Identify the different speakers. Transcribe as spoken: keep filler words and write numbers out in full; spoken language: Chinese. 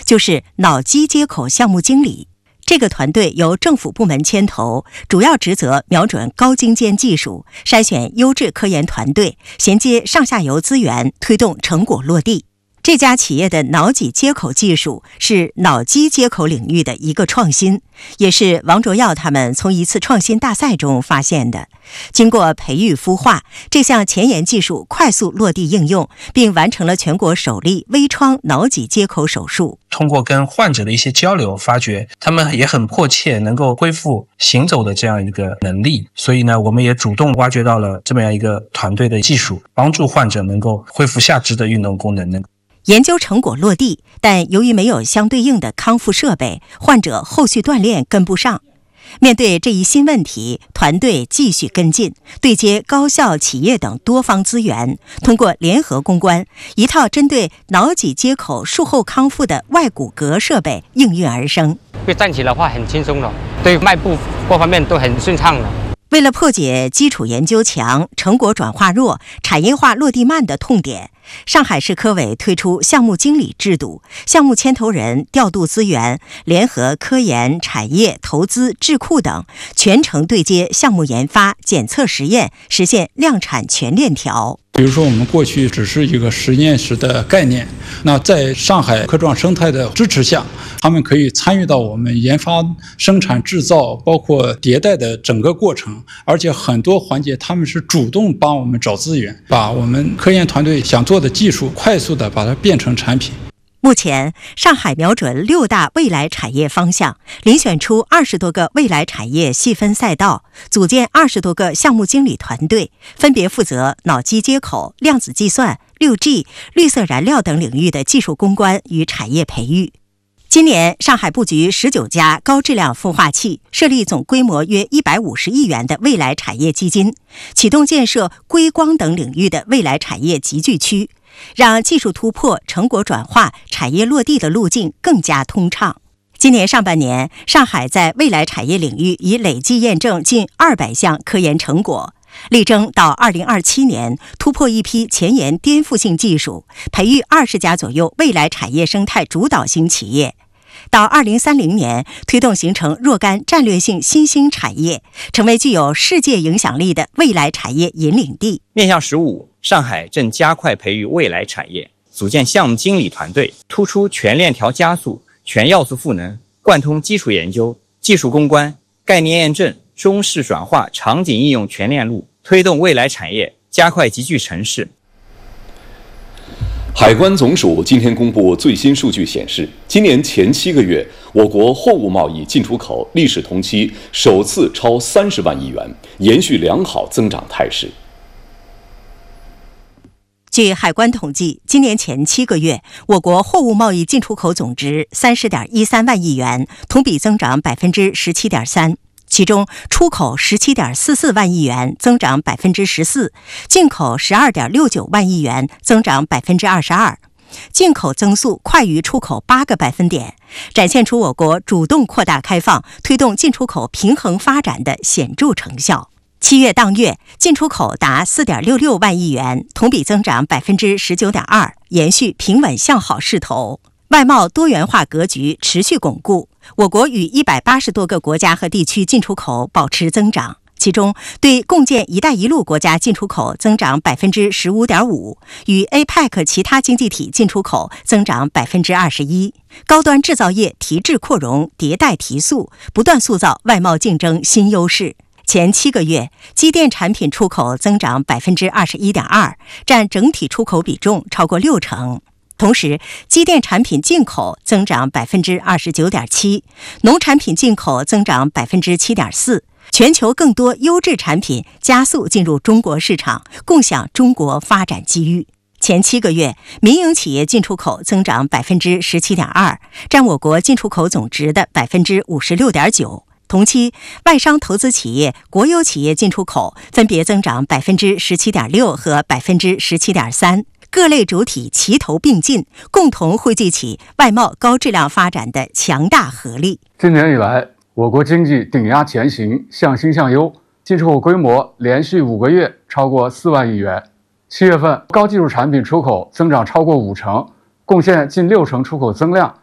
Speaker 1: 就是脑机接口项目经理。这个团队由政府部门牵头，主要职责瞄准高精尖技术，筛选优质科研团队，衔接上下游资源，推动成果落地。这家企业的脑脊接口技术是脑机接口领域的一个创新，也是王卓耀他们从一次创新大赛中发现的。经过培育孵化，这项前沿技术快速落地应用，并完成了全国首例微创脑脊接口手术。
Speaker 2: 通过跟患者的一些交流，发觉他们也很迫切能够恢复行走的这样一个能力，所以呢，我们也主动挖掘到了这么样一个团队的技术，帮助患者能够恢复下肢的运动功能。
Speaker 1: 研究成果落地，但由于没有相对应的康复设备，患者后续锻炼跟不上。面对这一新问题，团队继续跟进，对接高校、企业等多方资源，通过联合攻关，一套针对脑脊接口术后康复的外骨骼设备应运而生。
Speaker 3: 站起来的话很轻松了，对脉部各方面都很顺畅了。
Speaker 1: 为了破解基础研究强、成果转化弱、产业化落地慢的痛点，上海市科委推出项目经理制度，项目牵头人调度资源，联合科研、产业、投资、智库等，全程对接项目研发、检测实验，实现量产全链条。
Speaker 4: 比如说我们过去只是一个实验室的概念，那在上海科创生态的支持下，他们可以参与到我们研发、生产、制造包括迭代的整个过程，而且很多环节他们是主动帮我们找资源，把我们科研团队想做的技术快速的把它变成产品。
Speaker 1: 目前，上海瞄准六大未来产业方向，遴选出二十多个未来产业细分赛道，组建二十多个项目经理团队，分别负责脑机接口、量子计算、六 G、绿色燃料等领域的技术攻关与产业培育。今年，上海布局十九家高质量孵化器，设立总规模约一百五十亿元的未来产业基金，启动建设硅光等领域的未来产业集聚区，让技术突破、成果转化、产业落地的路径更加通畅。今年上半年，上海在未来产业领域已累计验证近二百项科研成果，力争到二零二七年突破一批前沿颠覆性技术，培育二十家左右未来产业生态主导型企业。到二零三零年，推动形成若干战略性新兴产业，成为具有世界影响力的未来产业引领地。
Speaker 5: 面向十五，上海正加快培育未来产业，组建项目经理团队，突出全链条加速、全要素赋能，贯通基础研究、技术攻关、概念验证、中式转化、场景应用全链路，推动未来产业加快集聚城市。
Speaker 6: 海关总署今天公布最新数据显示，今年前七个月，我国货物贸易进出口历史同期首次超三十万亿元，延续良好增长态势。
Speaker 1: 据海关统计，今年前七个月，我国货物贸易进出口总值三十点一三万亿元，同比增长百分之十七点三。其中，出口十七点四四万亿元，增长百分之十四；进口十二点六九万亿元，增长百分之二十二。进口增速快于出口八个百分点，展现出我国主动扩大开放、推动进出口平衡发展的显著成效。七月当月，进出口达四点六六万亿元，同比增长百分之十九点二，延续平稳向好势头。外贸多元化格局持续巩固，我国与一百八十多个国家和地区进出口保持增长，其中对共建“一带一路”国家进出口增长百分之十五点五，与 A P E C 其他经济体进出口增长百分之二十一。高端制造业提质扩容、迭代提速，不断塑造外贸竞争新优势。前七个月，机电产品出口增长百分之二十一点二，占整体出口比重超过六成。同时，机电产品进口增长百分之二十九点七，农产品进口增长百分之七点四。全球更多优质产品加速进入中国市场，共享中国发展机遇。前七个月，民营企业进出口增长百分之十七点二，占我国进出口总值的百分之五十六点九。同期，外商投资企业、国有企业进出口分别增长百分之十七点六和百分之十七点三。各类主体齐头并进，共同汇聚起外贸高质量发展的强大合力。
Speaker 7: 今年以来，我国经济顶压前行，向新向优，进出口规模连续五个月超过四万亿元。七月份，高技术产品出口增长超过五成，贡献近六成出口增量，